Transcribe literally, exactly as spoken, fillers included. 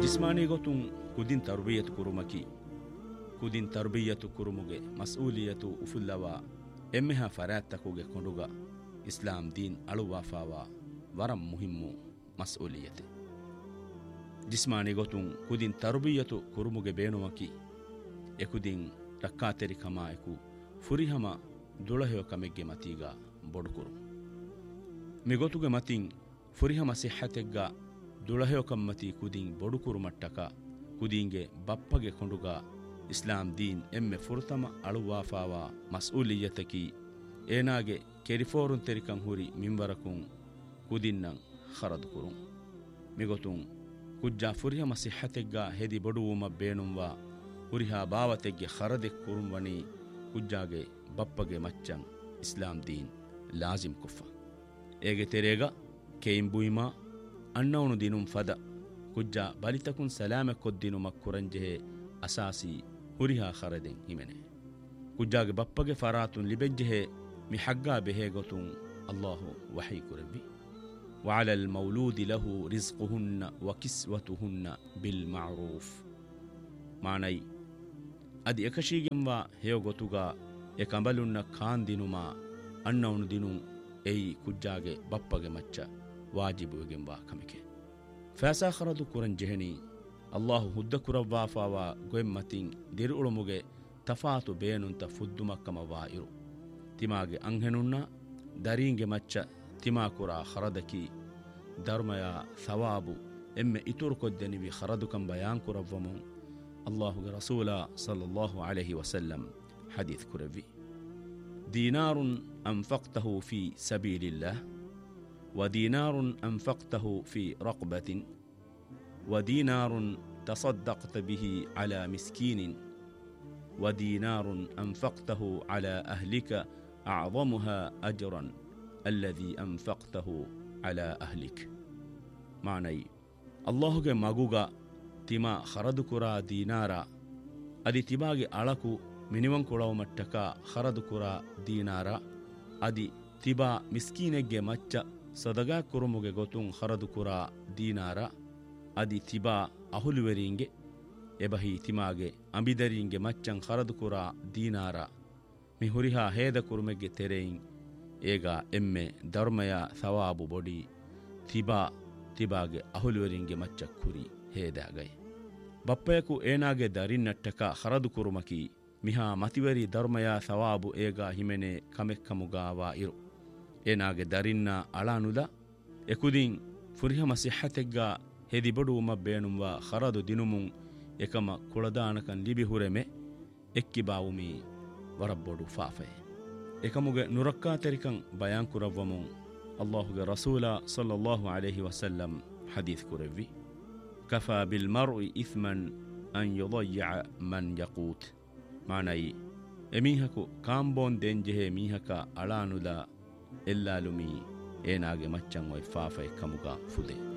ಜಿಸ್ಮಾನಿ ಗೊತ್ತುಂ ಕುದಿನ್ ತರ್ಬಿಯತು ಕುರುಮಕಿ ಕುದಿನ್ ತರ್ಬಿಯತು ಕುರುಮುಗೆ ಮಸ್ಊಲಿಯತು ಉಫುಲ್ಲವ ಎಮ್ಮೆಹ ಫರಾತ್ತಕುಗೆ ಕೊಂಡುಗ ಇಸ್ಲಾಂ ದೀನ್ ಅಳುವಾಫಾವ ವರಂ ಮುಹಿಮ್ಮು ಮಸ್ಊಲಿಯತೆ ಜಿಸ್ಮಾನಿ ಗೊತ್ತುಂ ಕುದಿನ್ ತರ್ಬಿಯತು ಕುರುಮುಗೆ ಬೇಣುವಕಿ ಎಕುದಿನ್ ರಕ್ಕಾತೆರಿ ಕಮಾಯಕು ಫುರಿಹಮ ದುಳಹೆಯ ಕಮೆಗ್ಗೆ ಮತೀಗ ಬೊಡುಕುರು ಮಿಗೊತುಗೆ ಮತಿನ್ ಫುರಿಹಮ ಸಿಹತೆಗ್ಗ ದುಳಹೆಯ ಕಮ್ಮತಿ ಕುದಿನ್ ಬೊಡುಕುರು ಮಟ್ಟಕ ಕುದಿಂಗೆ ಬಪ್ಪಗೆ ಕೊಂಡುಗ ಇಸ್ಲಾಂ ದೀನ್ ಎಮ್ಮೆ ಫುರ್ತಮ ಅಳುವಾಫಾವ ಮಸ್ಊಲಿಯತಕಿ ಏನಾಗೆ ಕೆರಿಫೋರುನ್ ತೆರಿಕಂ ಹುರಿ ಮಿಂವರಕುಂ ಕುದಿನ್ನಂ ಖರದುಕುರು ಮಿಗೊತುಂ ಕುಜ್ಜಾ ಫುರಿಹಮ ಸಿಹತೆಗ್ಗ ಹೆದಿ ಬೊಡುವುಮ ಬೇಣುಂವ ಹುರಿಹಾ ಬಾವತೆಗ್ಗೆ ಖರದೆಕ್ ಕುರುಂವಣಿ ಕುಜ್ಜಾಗೆ ಬಪ್ಪಗೆ ಮಚ್ಚಂ ಇಸ್ಲಾಂ ದೀನ್ ಲಾಜಿಮ್ ಕುಫ್ಫ ಏಗೆ ತೆರೆಗ ಕೇಯಿಂ ಬುಯಿಮಾ ಅನ್ನವನು ದಿನುಂ ಫದ ಕುಜ್ಜಾ ಬಲಿತಕುನ್ ಸಲಾಮೆ ಕೊದ್ದಿನು ಮಕ್ಕುರಂಜೆಹೆ ಅಸಾಸಿ ಹುರಿಹಾ ಖರದೆಂ ಹಿಮೆನೆ ಕುಜ್ಜಾಗೆ ಬಪ್ಪಗೆ ಫರಾತುನ್ ಲಿಬೆಜ್ಜೆಹೆ ಮಿ ಹಗ್ಗಾ ಬೆಹೆ ಗೊತುಂ ಅಲ್ಲಾಹು ವಹಿ ಕುರವಿ وعلى المولود له رزقهن وكسوتهن بالمعروف معنی ಅದಿ ಏಕಶೀಗೆಂವ ಹೇಯಗೊತುಗ ಎ ಕಂಬಲುನ್ನ ಖಾನ್ ದಿನುಮ ಅನ್ನವನು ದಿನು ಏಯಿ ಕುಜ್ಜಾಗೆ ಬಪ್ಪಗೆ ಮಚ್ಚ ವಾಜಿಬುಗೆಂವ ಕಮಿಕೆ ಫಾಸಾ ಖರದು ಕುರನ್ ಜೆಹನಿ ಅಲ್ಲಾಹು ಹುದ್ದ ಕುರವ್ವಾಫಾವ ಗೊೆಮ್ಮತಿನ್ ದಿರುಳುಮುಗೆ ತಫಾತು ಬೇನುಂತ ಫುದ್ದುಮಕ್ಕಮ ವಾಯಿರು ತಿಮಾಗೆ ಅಂಹೆನುನ್ನ ದರೀಂಗೆ ಮಚ್ಚ ತಿಮಾಕುರ ಖರದಕಿ ಧರ್ಮಯ ಸವಾಬು ಎಮ್ಮೆ ಇತುರು ಕೊದ್ದೆನಿವಿ ಖರದುಕಂ ಬಯಾನ್ ಕುರವ್ವಮು ಅಲ್ಲಾಹು ರಸೂಲ ಸಲ್ಲಲ್ಲಾಹು ಅಲೈಹಿ ವಸಲ್ಲಂ ಹದೀತ್ ಕುರವಿ ದೀನಾರುನ್ ಅಂಫಕ್ತಹು ಫಿ ಸಬೀಲಿಲ್ಲಾಹ್ ودينار أنفقته في رقبة ودينار تصدقت به على مسكين ودينار أنفقته على أهلك أعظمها أجرا الذي أنفقته على أهلك معني الله مغوغا تما خردكرا دينارا أدي تباغي ألكو منيوان كولاو متكا خردكرا دينارا أدي تبا مسكينك مچ ಸದಗಾ ಕುರುಮುಗೆ ಗೊತುಂ ಖರದುಕುರ ದೀನಾರ ಅದಿ ತಿಬಾ ಅಹುಲುವೆರಿಂಗೆ ಎಬಹಿ ತಿಮಾಗೆ ಅಂಬಿದರಿಂಗೆ ಮಚ್ಚಂ ಖರದುಕುರ ದೀನಾರ ಮಿ ಹುರಿಹಾ ಹೇದ ಕುರುಮೆಗೆ ತೆರೆಯಿಂ ಏಗ ಎಮ್ಮೆ ಧರ್ಮಯ ಸವಾಬು ಬೊಡಿ ತಿಬಾ ತಿಬಾಗೆ ಅಹುಲುವೆರಿಂಗೆ ಮಚ್ಚ ಕುರಿ ಹೇದಾಗೈ ಬಪ್ಪಯಕು ಏನಾಗೆ ದರಿನ್ನಟ್ಟಕ ಖರದು ಕುರುಮಕಿ ಮಿಹಾ ಮತಿವರಿ ಧರ್ಮಯ ಸವಾಬು ಏಗ ಹಿಮೆನೆ ಕಮೆಕ್ಕಮುಗಾವಾ ಇರು ಏನಾಗೆ ದರಿನ್ನ ಅಳಾನುದ ಎಕುದಿನ್ ಫುರಿಹಮ ಸಿಹತೆಗ್ಗ ಹೆದಿ ಬಡುವುಮ ಬೇಣುವ ಖರದು ದಿನುಮುಂ ಎಕಮ ಕುಳದಾನಕನ್ ಲಿಬಿ ಹುರೆಮೆ ಎಕ್ಕಿ ಬಾವುಮಿ ವರಬ್ಬೊಡು ಫಾಫೆ ಎಕಮುಗೆ ನುರಕ್ಕಾ ತೆರಿಕಂ ಬಯಾನ್ ಕುರವ್ವಮುಂ ಅಲ್ಲಾಹುಗೆ ರಸೂಲ ಸಲ್ಲಲ್ಲಾಹು ಅಲೈಹಿ ವಸಲ್ಲಂ ಹದೀಸ್ ಕುರವ್ವಿ ಕಫಾ ಬಿಲ್ ಮರ್ಇ ಇಸ್ಮನ್ ಅನ್ ಯುದಯ್ಯ ಮನ್ ಯಕೂತ್ ಮಾನೈ ಎಮೀಹಕು ಕಾಂಬೋನ್ ದೆಂಜೆಹೆ ಮೀಹಕ ಅಳಾನುದ ಎಲ್ಲಾಲುಮಿ ಏನಾಗೆ ಮಚ್ಚಂ ವೈ ಫಾಫೆ ಕಮುಗ ಫುದೆ